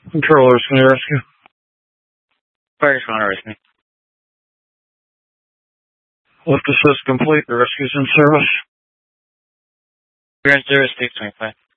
Controllers, can you rescue? Fire responder rescue. Lift assist complete. The rescue's in service. We're in service 625.